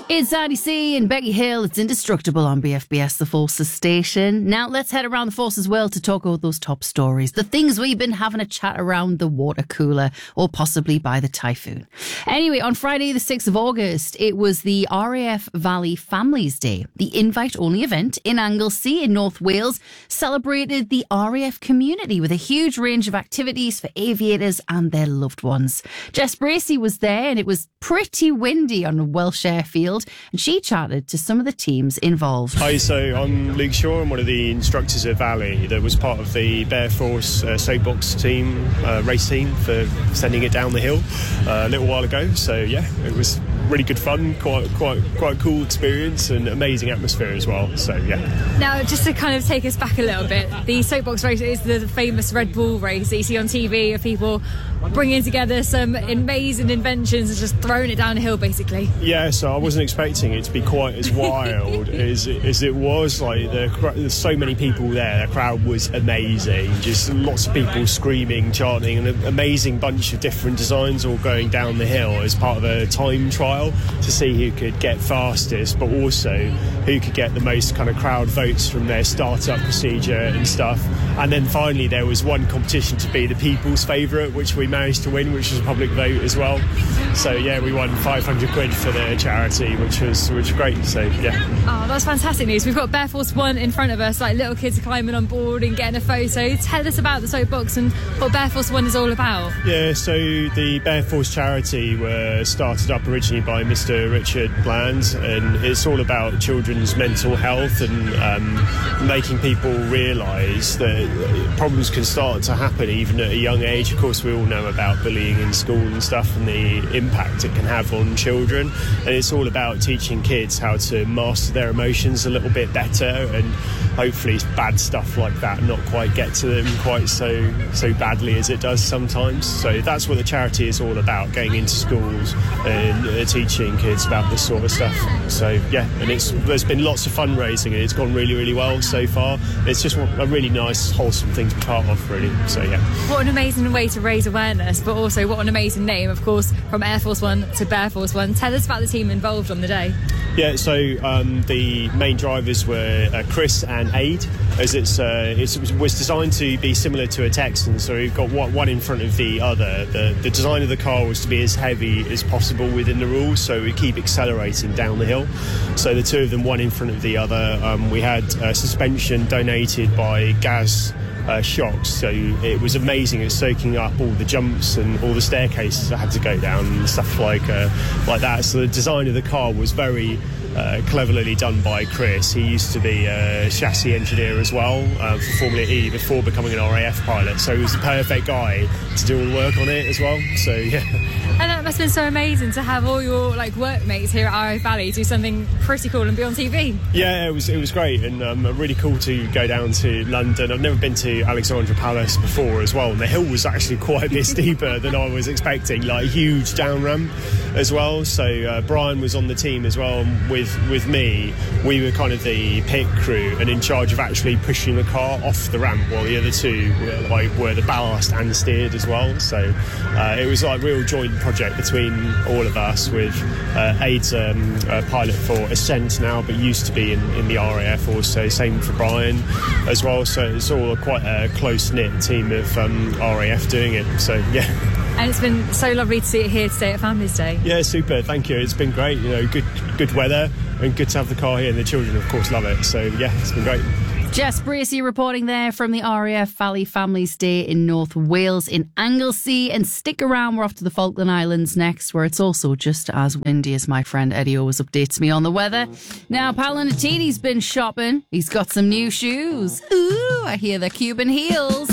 It's IDC and Becky Hill. It's Indestructible on BFBS, the Forces station. Now let's head around the Forces world to talk about those top stories, the things we've been having a chat around the water cooler or possibly by the typhoon. Anyway, on Friday the 6th of August, it was the RAF Valley Families Day. The invite-only event in Anglesey in North Wales celebrated the RAF community with a huge range of activities for aviators and their loved ones. Jess Bracey was there and it was pretty windy on a Welsh airfield, and she chatted to some of the teams involved. Hi, so I'm Luke Shaw. I'm one of the instructors at Valley that was part of the Bear Force soapbox team, race team for sending it down the hill a little while ago. So yeah, it was really good fun, quite a cool experience and amazing atmosphere as well. So yeah. Now, just to kind of take us back a little bit, the soapbox race is the famous Red Bull race that you see on TV of people bringing together some amazing inventions and just throwing it down a hill, basically. Yeah, so I wasn't expecting it to be quite as wild as it was. Like, there's so many people there. The crowd was amazing. Just lots of people screaming, chanting, and an amazing bunch of different designs all going down the hill as part of a time trial to see who could get fastest, but also who could get the most kind of crowd votes from their start-up procedure and stuff. And then finally there was one competition to be the people's favourite, which we managed to win, which was a public vote as well. So yeah, we won 500 quid for the charity, which was great. So yeah. Oh, that's fantastic news. We've got Bear Force One in front of us, like little kids are climbing on board and getting a photo. Tell us about the soapbox and what Bear Force One is all about. Yeah, so the Bear Force charity were started up originally by Mr. Richard Bland, and it's all about children's mental health and making people realise that problems can start to happen even at a young age. Of course, we all know about bullying in school and stuff and the impact it can have on children, and it's all about teaching kids how to master their emotions a little bit better, and hopefully bad stuff like that not quite get to them quite so badly as it does sometimes. So that's what the charity is all about, going into schools and teaching kids about this sort of stuff. So yeah, and there's been lots of fundraising and it's gone really, really well so far. It's just a really nice, wholesome thing to be part of, really. So yeah. What an amazing way to raise awareness, but also what an amazing name, of course, from Air Force One to Bear Force One. Tell us about the team involved on the day. Yeah, so the main drivers were Chris and Aid, as it was designed to be similar to a Texan, so we've got one in front of the other. The design of the car was to be as heavy as possible within the rules, so we keep accelerating down the hill. So the two of them, one in front of the other. We had suspension donated by Gaz Shocks, so it was amazing. It was soaking up all the jumps and all the staircases I had to go down and stuff like that. So the design of the car was very cleverly done by Chris. He used to be a chassis engineer as well for Formula E before becoming an RAF pilot, so he was the perfect guy to do all the work on it as well. So yeah. And that must have been so amazing to have all your workmates here at RAF Valley do something pretty cool and be on TV. Yeah, it was great, and really cool to go down to London. I've never been to Alexandra Palace before as well, and the hill was actually quite a bit steeper than I was expecting, like a huge down ramp as well. So Brian was on the team as well, and with me, we were kind of the pit crew and in charge of actually pushing the car off the ramp, while the other two were the ballast and steered as well. So it was like a real joint project between all of us, with Aid's a pilot for Ascent now, but used to be in the RAF also, same for Brian as well. So it's all quite a close-knit team of RAF doing it. So yeah. And it's been so lovely to see it here today at Families Day. Yeah, super, thank you. It's been great, good weather and good to have the car here, and the children of course love it. So yeah, it's been great. Jess Bracey reporting there from the RAF Valley Families Day in North Wales in Anglesey. And stick around, we're off to the Falkland Islands next, where it's also just as windy, as my friend Eddie always updates me on the weather. Now, Paolo Nutini's been shopping. He's got some new shoes. Ooh, I hear they're Cuban heels.